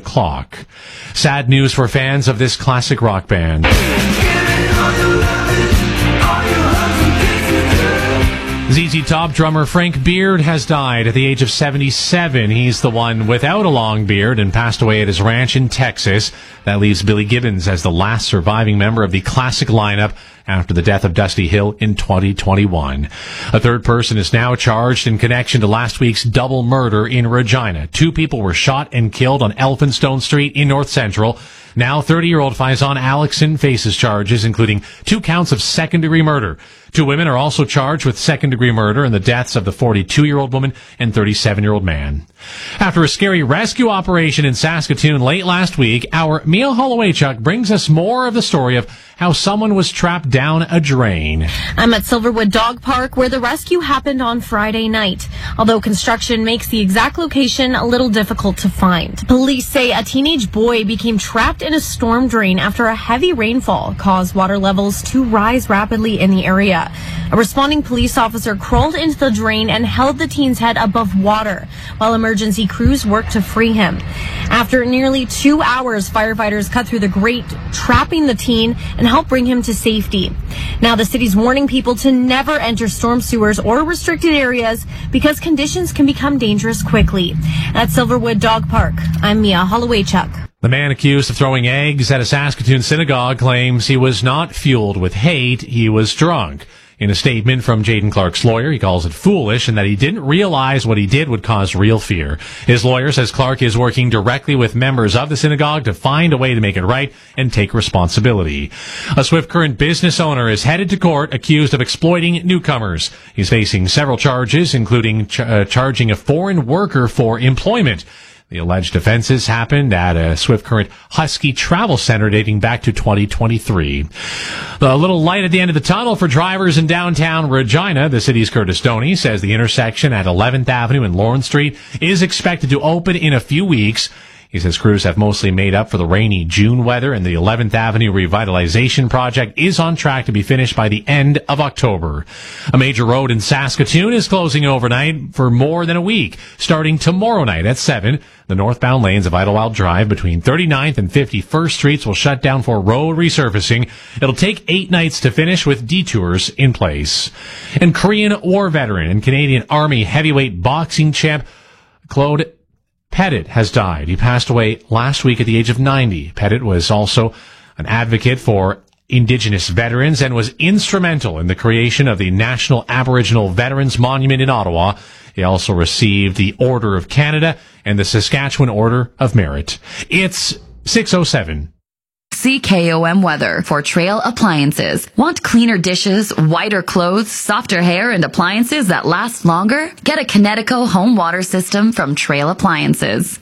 o'clock. Sad news for fans of this classic rock band. ZZ Top drummer Frank Beard has died at the age of 77. He's the one without a long beard and passed away at his ranch in Texas. That leaves Billy Gibbons as the last surviving member of the classic lineup after the death of Dusty Hill in 2021. A third person is now charged in connection to last week's double murder in Regina. 2 people were shot and killed on Elphinstone Street in North Central. Now 30-year-old Faison Alexson faces charges, including 2 counts of second-degree murder. 2 women are also charged with second-degree murder in the deaths of the 42-year-old woman and 37-year-old man. After a scary rescue operation in Saskatoon late last week, our Mia Holowaychuk brings us more of the story of how someone was trapped down a drain. I'm at Silverwood Dog Park, where the rescue happened on Friday night. Although construction makes the exact location a little difficult to find. Police say a teenage boy became trapped in a storm drain after a heavy rainfall caused water levels to rise rapidly in the area. A responding police officer crawled into the drain and held the teen's head above water while emergency crews worked to free him. After nearly 2 hours, firefighters cut through the grate, trapping the teen and helped bring him to safety. Now the city's warning people to never enter storm sewers or restricted areas because conditions can become dangerous quickly. At Silverwood Dog Park, I'm Mia Holowaychuk. The man accused of throwing eggs at a Saskatoon synagogue claims he was not fueled with hate, he was drunk. In a statement from Jaden Clark's lawyer, he calls it foolish and that he didn't realize what he did would cause real fear. His lawyer says Clark is working directly with members of the synagogue to find a way to make it right and take responsibility. A Swift Current business owner is headed to court accused of exploiting newcomers. He's facing several charges, including charging a foreign worker for employment. The alleged offenses happened at a Swift Current Husky Travel Center dating back to 2023. The little light at the end of the tunnel for drivers in downtown Regina. The city's Curtis Stoney says the intersection at 11th Avenue and Lawrence Street is expected to open in a few weeks. He says crews have mostly made up for the rainy June weather, and the 11th Avenue revitalization project is on track to be finished by the end of October. A major road in Saskatoon is closing overnight for more than a week. Starting tomorrow night at 7, the northbound lanes of Idlewild Drive between 39th and 51st Streets will shut down for road resurfacing. It'll take 8 nights to finish with detours in place. And Korean War veteran and Canadian Army heavyweight boxing champ Claude Pettit has died. He passed away last week at the age of 90. Pettit was also an advocate for Indigenous veterans and was instrumental in the creation of the National Aboriginal Veterans Monument in Ottawa. He also received the Order of Canada and the Saskatchewan Order of Merit. It's 6:07. CKOM weather for Trail Appliances. Want cleaner dishes, whiter clothes, softer hair, and appliances that last longer? Get a Kinetico home water system from Trail Appliances.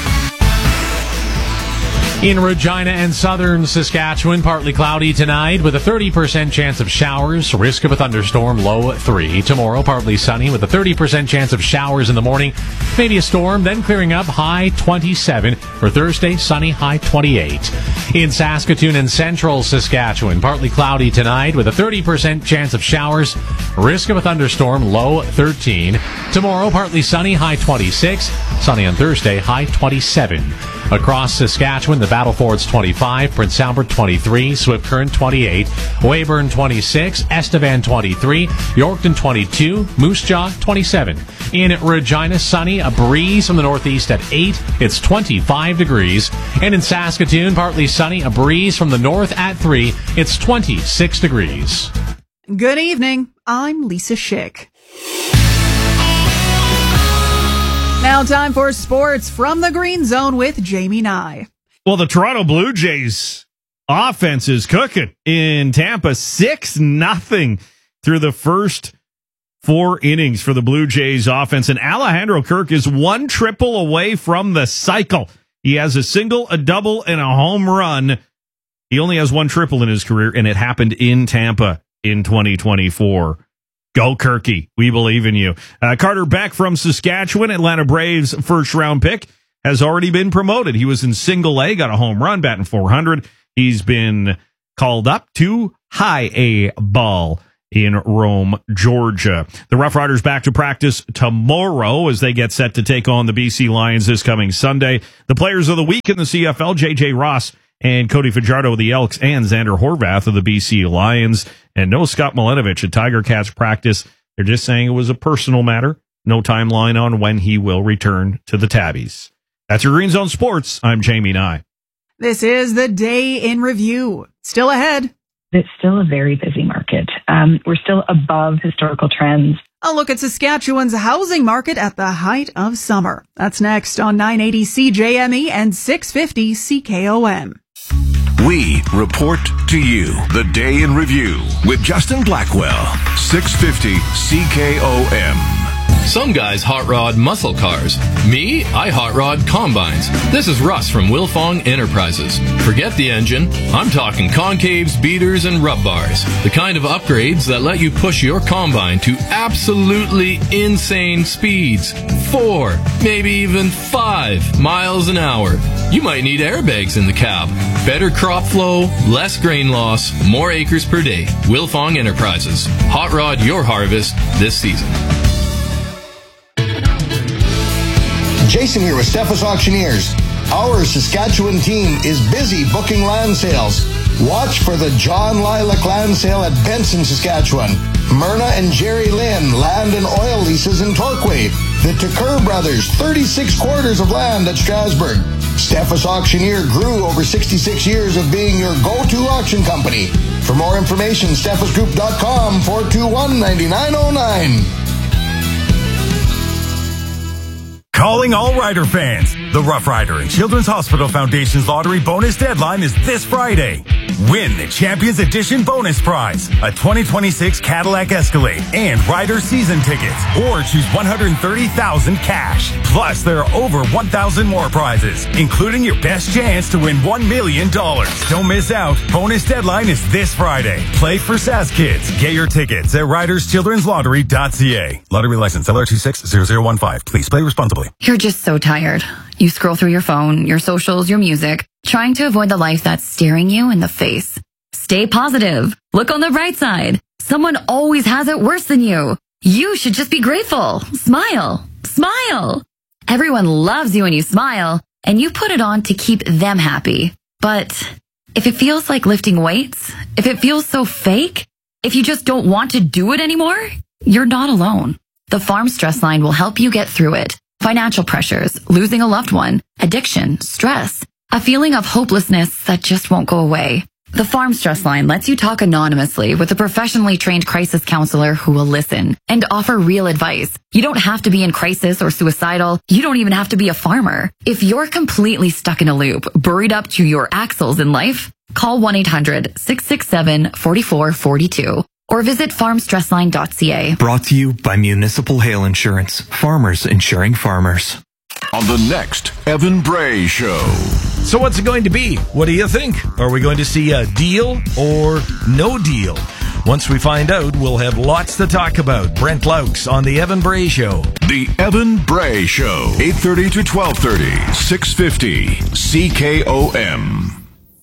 In Regina and southern Saskatchewan, partly cloudy tonight with a 30% chance of showers, risk of a thunderstorm, low 3. Tomorrow, partly sunny with a 30% chance of showers in the morning, maybe a storm, then clearing up, high 27. For Thursday, sunny, high 28. In Saskatoon and central Saskatchewan, partly cloudy tonight with a 30% chance of showers, risk of a thunderstorm, low 13. Tomorrow, partly sunny, high 26. Sunny on Thursday, high 27. Across Saskatchewan, the Battle Fords 25, Prince Albert 23, Swift Current 28, Weyburn 26, Estevan 23, Yorkton 22, Moose Jaw 27. In Regina, sunny, a breeze from the northeast at 8. It's 25 degrees. And in Saskatoon, partly sunny, a breeze from the north at 3. It's 26 degrees. Good evening. I'm Lisa Schick. Now time for sports from the Green Zone with Jamie Nye. Well, the Toronto Blue Jays offense is cooking in Tampa, 6-0 through the first 4 innings for the Blue Jays offense. And Alejandro Kirk is 1 triple away from the cycle. He has a single, a double, and a home run. He only has 1 triple in his career, and it happened in Tampa in 2024. Go Kirky. We believe in you. Carter Beck from Saskatchewan, Atlanta Braves first-round pick, has already been promoted. He was in single A, got a home run, batting .400. He's been called up to high A ball in Rome, Georgia. The Rough Riders back to practice tomorrow as they get set to take on the BC Lions this coming Sunday. The players of the week in the CFL, J.J. Ross and Cody Fajardo of the Elks, and Xander Horvath of the BC Lions. And no Scott Milanovic at Tiger Cats practice. They're just saying it was a personal matter. No timeline on when he will return to the Tabbies. That's your Green Zone Sports. I'm Jamie Nye. This is the Day in Review. Still ahead. It's still a very busy market. We're still above historical trends. A look at Saskatchewan's housing market at the height of summer. That's next on 980 CJME and 650 CKOM. We report to you the Day in Review with Justin Blackwell, 650 CKOM. Some guys hot rod muscle cars. Me, I hot rod combines. This is Russ from Wilfong Enterprises. Forget the engine. I'm talking concaves, beaters, and rub bars. The kind of upgrades that let you push your combine to absolutely insane speeds. 4, maybe even 5 miles an hour. You might need airbags in the cab. Better crop flow, less grain loss, more acres per day. Wilfong Enterprises. Hot rod your harvest this season. Jason here with Steffes Auctioneers. Our Saskatchewan team is busy booking land sales. Watch for the John Lilac Land Sale at Benson, Saskatchewan. Myrna and Jerry Lynn land and oil leases in Torquay. The Tucker Brothers, 36 quarters of land at Strasbourg. Steffes Auctioneer grew over 66 years of being your go-to auction company. For more information, steffesgroup.com, 421-9909. Calling all Rider fans. The Rough Rider and Children's Hospital Foundation's lottery bonus deadline is this Friday. Win the Champions Edition bonus prize, a 2026 Cadillac Escalade and Rider season tickets, or choose $130,000 cash. Plus, there are over 1,000 more prizes, including your best chance to win $1 million. Don't miss out. Bonus deadline is this Friday. Play for SAS Kids. Get your tickets at riderschildrenslottery.ca. Lottery license LR260015. Please play responsibly. You're just so tired. You scroll through your phone, your socials, your music, trying to avoid the life that's staring you in the face. Stay positive. Look on the bright side. Someone always has it worse than you. You should just be grateful. Smile. Smile. Everyone loves you when you smile, and you put it on to keep them happy. But if it feels like lifting weights, if it feels so fake, if you just don't want to do it anymore, you're not alone. The Farm Stress Line will help you get through it. Financial pressures, losing a loved one, addiction, stress, a feeling of hopelessness that just won't go away. The Farm Stress Line lets you talk anonymously with a professionally trained crisis counselor who will listen and offer real advice. You don't have to be in crisis or suicidal. You don't even have to be a farmer. If you're completely stuck in a loop, buried up to your axles in life, call 1-800-667-4442. or visit farmstressline.ca. Brought to you by Municipal Hail Insurance. Farmers insuring farmers. On the next Evan Bray Show. So what's it going to be? What do you think? Are we going to see a deal or no deal? Once we find out, we'll have lots to talk about. Brent Laux on the Evan Bray Show. The Evan Bray Show. 8:30 to 12:30. 650 CKOM.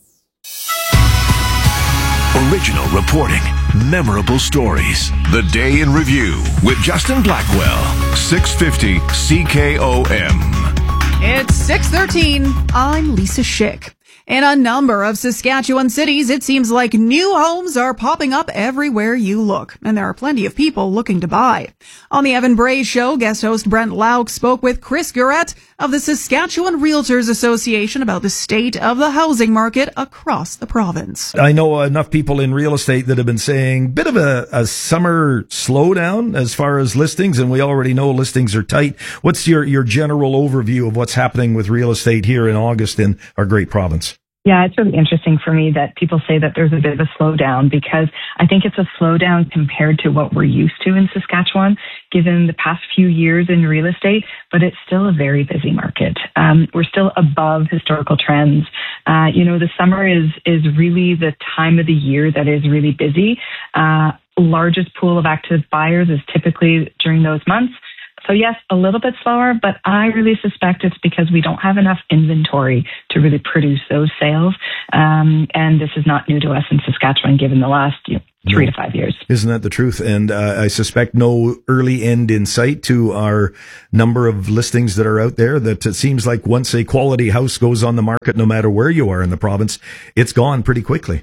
Original reporting. Memorable stories. The Day in Review with Justin Blackwell. 650 CKOM. It's 6:13. I'm Lisa Schick. In a number of Saskatchewan cities, it seems like new homes are popping up everywhere you look, and there are plenty of people looking to buy. On the Evan Bray Show, guest host Brent Laux spoke with Chris Guret of the Saskatchewan Realtors Association about the state of the housing market across the province. I know enough people in real estate that have been saying bit of a summer slowdown as far as listings, and we already know listings are tight. What's your general overview of what's happening with real estate here in August in our great province? Yeah, it's really interesting for me that people say that there's a bit of a slowdown, because I think it's a slowdown compared to what we're used to in Saskatchewan, given the past few years in real estate, but it's still a very busy market. We're still above historical trends. The summer is really the time of the year that is really busy. Largest pool of active buyers is typically during those months. So yes, a little bit slower, but I really suspect it's because we don't have enough inventory to really produce those sales. And this is not new to us in Saskatchewan, given the last 3 to 5 years. Isn't that the truth? And I suspect no early end in sight to our number of listings that are out there, that it seems like once a quality house goes on the market, no matter where you are in the province, it's gone pretty quickly.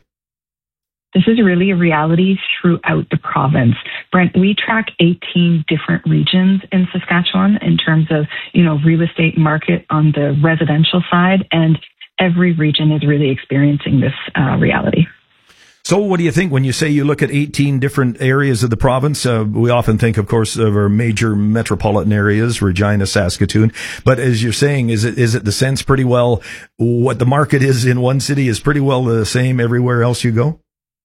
This is really a reality throughout the province. Brent, we track 18 different regions in Saskatchewan in terms of, real estate market on the residential side, and every region is really experiencing this reality. So what do you think when you say you look at 18 different areas of the province? We often think, of course, of our major metropolitan areas, Regina, Saskatoon. But as you're saying, is it the sense pretty well what the market is in one city is pretty well the same everywhere else you go?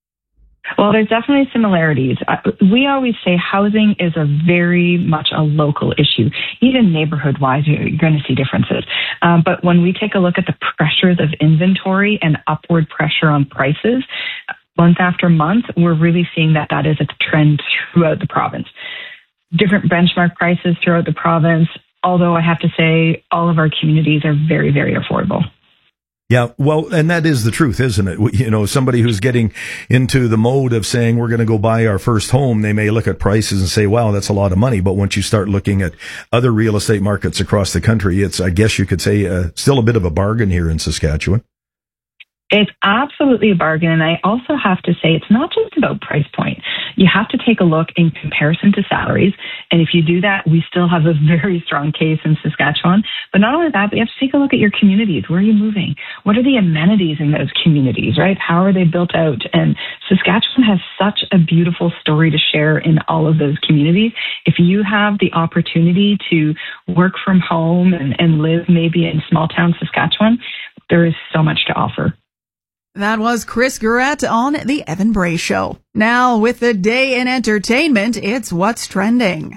Well, there's definitely similarities. We always say housing is a very much a local issue. Even neighborhood-wise, you're going to see differences. But when we take a look at the pressures of inventory and upward pressure on prices, month after month, we're really seeing that is a trend throughout the province. Different benchmark prices throughout the province, although I have to say all of our communities are very, very affordable. Yeah, well, and that is the truth, isn't it? Somebody who's getting into the mode of saying we're going to go buy our first home, they may look at prices and say, wow, that's a lot of money. But once you start looking at other real estate markets across the country, it's, I guess you could say, still a bit of a bargain here in Saskatchewan. It's absolutely a bargain. And I also have to say, it's not just about price point. You have to take a look in comparison to salaries. And if you do that, we still have a very strong case in Saskatchewan. But not only that, but you have to take a look at your communities. Where are you moving? What are the amenities in those communities, right? How are they built out? And Saskatchewan has such a beautiful story to share in all of those communities. If you have the opportunity to work from home and live maybe in small town Saskatchewan, there is so much to offer. That was Chris Gurett on The Evan Bray Show. Now, with the day in entertainment, it's What's Trending.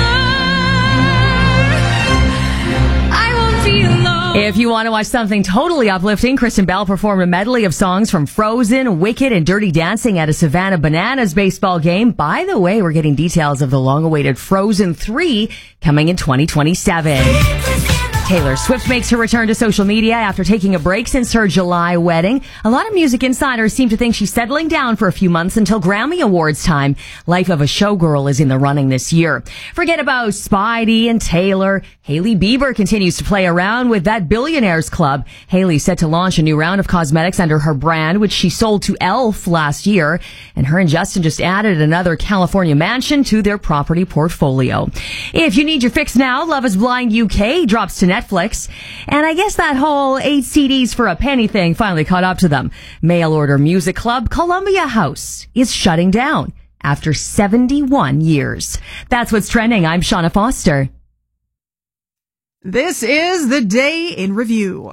If you want to watch something totally uplifting, Kristen Bell performed a medley of songs from Frozen, Wicked, and Dirty Dancing at a Savannah Bananas baseball game. By the way, we're getting details of the long-awaited Frozen 3 coming in 2027. Taylor Swift makes her return to social media after taking a break since her July wedding. A lot of music insiders seem to think she's settling down for a few months until Grammy Awards time. Life of a Showgirl is in the running this year. Forget about Spidey and Taylor. Hailey Bieber continues to play around with that Billionaires Club. Hailey's set to launch a new round of cosmetics under her brand, which she sold to e.l.f. last year. And her and Justin just added another California mansion to their property portfolio. If you need your fix now, Love is Blind UK drops to Netflix. And I guess that whole 8 CDs for a penny thing finally caught up to them. Mail order music club Columbia House is shutting down after 71 years. That's what's trending. I'm Shauna Foster. This is the day in review.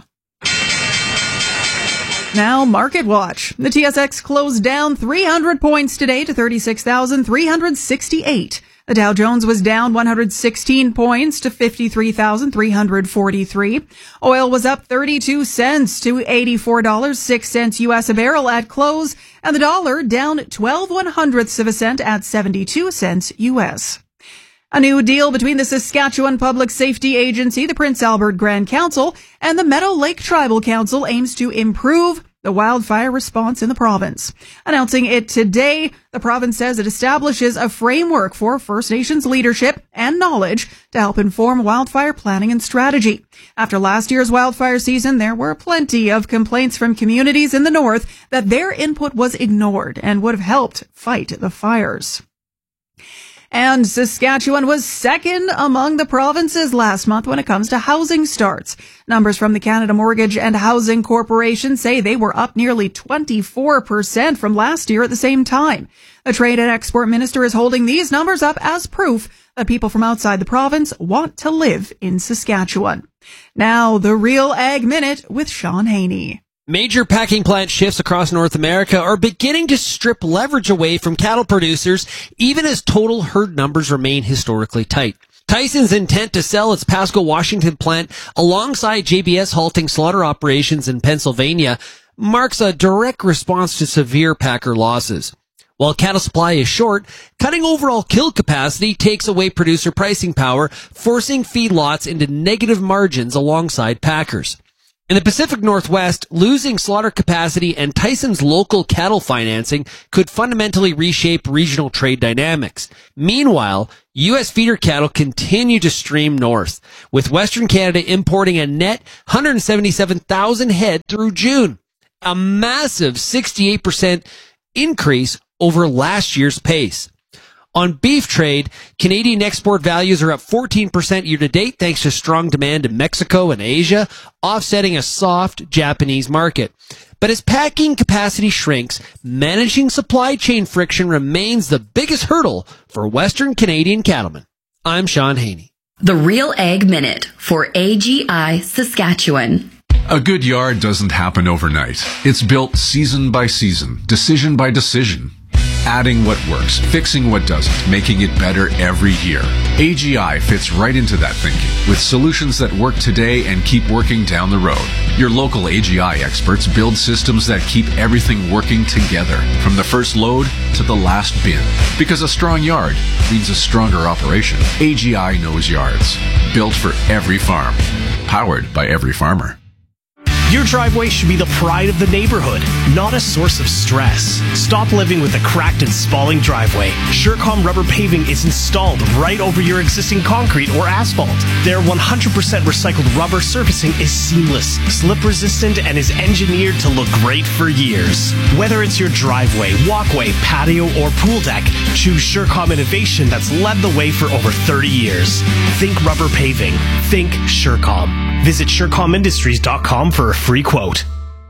Now, Market Watch. The TSX closed down 300 points today to 36,368. The Dow Jones was down 116 points to 53,343. Oil was up 32 cents to $84.06 U.S. a barrel at close, and the dollar down 12/100ths of a cent at 72 cents U.S. A new deal between the Saskatchewan Public Safety Agency, the Prince Albert Grand Council, and the Meadow Lake Tribal Council aims to improve the wildfire response in the province. Announcing it today, the province says it establishes a framework for First Nations leadership and knowledge to help inform wildfire planning and strategy. After last year's wildfire season, there were plenty of complaints from communities in the north that their input was ignored and would have helped fight the fires. And Saskatchewan was second among the provinces last month when it comes to housing starts. Numbers from the Canada Mortgage and Housing Corporation say they were up nearly 24% from last year at the same time. The Trade and Export Minister is holding these numbers up as proof that people from outside the province want to live in Saskatchewan. Now, the Real Ag Minute with Sean Haney. Major packing plant shifts across North America are beginning to strip leverage away from cattle producers, even as total herd numbers remain historically tight. Tyson's intent to sell its Pasco, Washington plant alongside JBS halting slaughter operations in Pennsylvania marks a direct response to severe packer losses. While cattle supply is short, cutting overall kill capacity takes away producer pricing power, forcing feedlots into negative margins alongside packers. In the Pacific Northwest, losing slaughter capacity and Tyson's local cattle financing could fundamentally reshape regional trade dynamics. Meanwhile, U.S. feeder cattle continue to stream north, with Western Canada importing a net 177,000 head through June, a massive 68% increase over last year's pace. On beef trade, Canadian export values are up 14% year to date thanks to strong demand in Mexico and Asia, offsetting a soft Japanese market. But as packing capacity shrinks, managing supply chain friction remains the biggest hurdle for Western Canadian cattlemen. I'm Sean Haney. The Real Ag Minute for AGI Saskatchewan. A good yard doesn't happen overnight. It's built season by season, decision by decision. Adding what works, fixing what doesn't, making it better every year. AGI fits right into that thinking, with solutions that work today and keep working down the road. Your local AGI experts build systems that keep everything working together, from the first load to the last bin. Because a strong yard means a stronger operation. AGI knows yards. Built for every farm. Powered by every farmer. Your driveway should be the pride of the neighborhood, not a source of stress. Stop living with a cracked and spalling driveway. Surecom rubber paving is installed right over your existing concrete or asphalt. Their 100% recycled rubber surfacing is seamless, slip resistant, and is engineered to look great for years. Whether it's your driveway, walkway, patio, or pool deck, choose Surecom innovation that's led the way for over 30 years. Think rubber paving. Think Surecom. Visit SurecomIndustries.com for a free quote.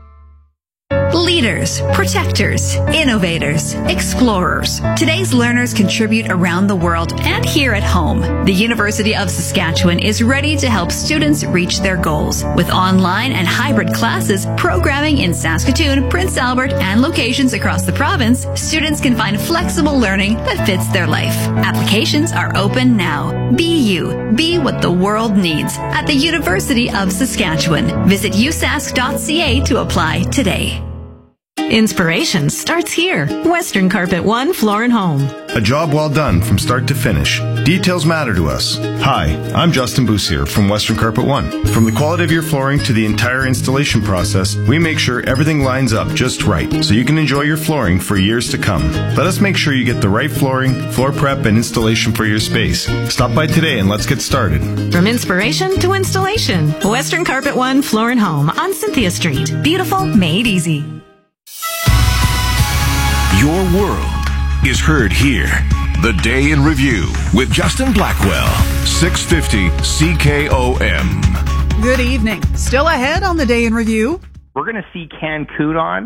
Leaders, protectors, innovators, explorers. Today's learners contribute around the world and here at home. The University of Saskatchewan is ready to help students reach their goals. With online and hybrid classes, programming in Saskatoon, Prince Albert, and locations across the province, students can find flexible learning that fits their life. Applications are open now. Be you. Be what the world needs at the University of Saskatchewan. Visit usask.ca to apply today. Inspiration starts here. Western Carpet One Floor and Home. A job well done from start to finish. Details matter to us. Hi, I'm Justin Boussier from Western Carpet One. From the quality of your flooring to the entire installation process, we make sure everything lines up just right so you can enjoy your flooring for years to come. Let us make sure you get the right flooring, floor prep, and installation for your space. Stop by today and let's get started. From inspiration to installation. Western Carpet One Floor and Home on Cynthia Street. Beautiful, made easy. Your world is heard here. The Day in Review with Justin Blackwell, 650 CKOM. Good evening. Still ahead on the Day in Review. We're going to see Cancun on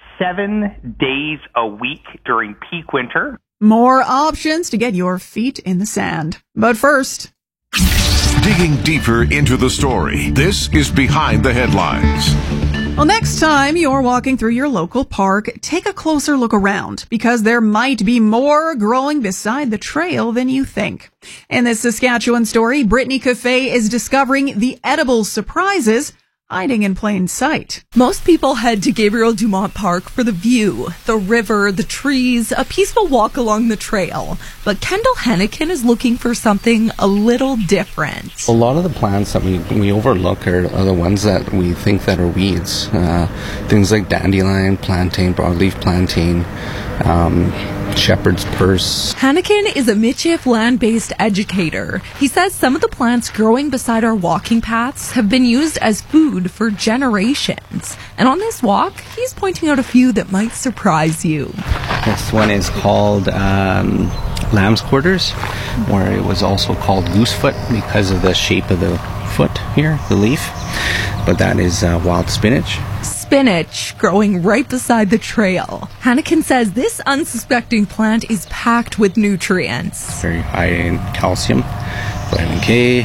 7 days a week during peak winter. More options to get your feet in the sand. But first, digging deeper into the story. This is Behind the Headlines. Well, next time you're walking through your local park, take a closer look around because there might be more growing beside the trail than you think. In this Saskatchewan story, Brittany Cafe is discovering the edible surprises hiding in plain sight. Most people head to Gabriel Dumont Park for the view, the river, the trees, a peaceful walk along the trail. But Kendall Hennikin is looking for something a little different. A lot of the plants that we overlook are the ones that we think that are weeds. Things like dandelion, plantain, broadleaf plantain, shepherd's purse. Hennikin is a Michif land-based educator. He says some of the plants growing beside our walking paths have been used as food for generations. And on this walk, he's pointing out a few that might surprise you. This one is called lamb's quarters, or it was also called goosefoot because of the shape of the foot here, the leaf. But that is wild spinach. Spinach growing right beside the trail. Hennikin says this unsuspecting plant is packed with nutrients. Very high in calcium, vitamin K,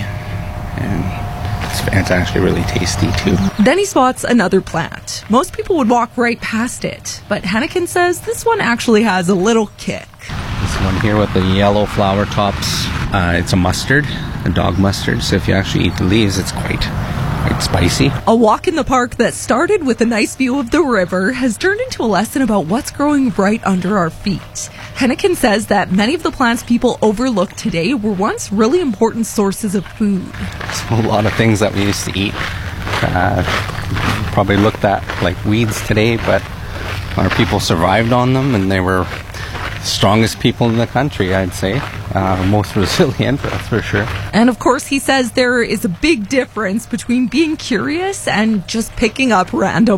and it's actually really tasty too. Then he spots another plant. Most people would walk right past it, but Hennikin says this one actually has a little kick. This one here with the yellow flower tops, it's a mustard, a dog mustard, so if you actually eat the leaves, it's quite spicy. A walk in the park that started with a nice view of the river has turned into a lesson about what's growing right under our feet. Hennikin says that many of the plants people overlook today were once really important sources of food. So a lot of things that we used to eat probably looked at like weeds today, but our people survived on them, and they were the strongest people in the country, I'd say. Most resilient, that's for sure. And of course, he says there is a big difference between being curious and just picking up random